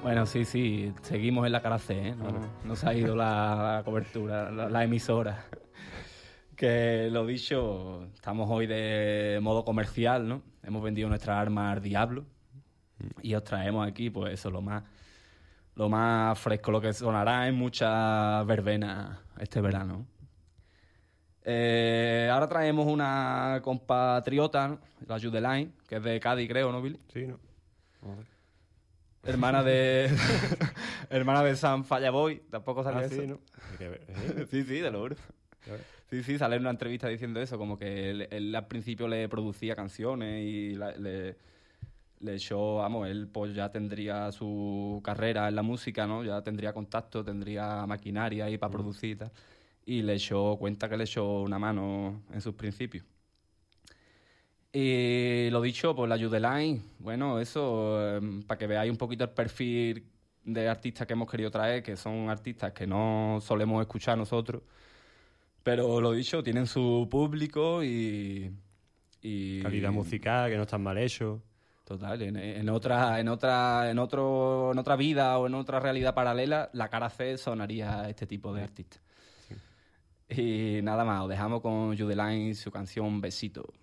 Bueno, sí, seguimos en la cara C, ¿eh? No se ha ido la cobertura, la emisora. Que lo dicho, estamos hoy de modo comercial, ¿no? Hemos vendido nuestras armas al diablo y os traemos aquí, pues eso, lo más fresco, lo que sonará en muchas verbenas este verano. Ahora traemos una compatriota, ¿no? La Judeline, que es de Cádiz, creo, ¿no, Billy? Sí, ¿no? Joder. Hermana de San Fallaboy, tampoco sabía eso. Sí, ¿no? Sí, te lo juro. Sí, sale en una entrevista diciendo eso, como que él al principio le producía canciones y le echó, vamos, él pues ya tendría su carrera en la música, ¿no? Ya tendría contacto, tendría maquinaria ahí para producir y tal. Y cuenta que le echó una mano en sus principios. Y lo dicho, pues la Judeline, bueno, eso, para que veáis un poquito el perfil de artistas que hemos querido traer, que son artistas que no solemos escuchar nosotros, pero lo dicho, tienen su público y calidad musical, que no están mal hecho. Total, en otra vida o en otra realidad paralela, la cara C sonaría a este tipo de artistas. Sí. Y nada más, os dejamos con Judeline y su canción Besito.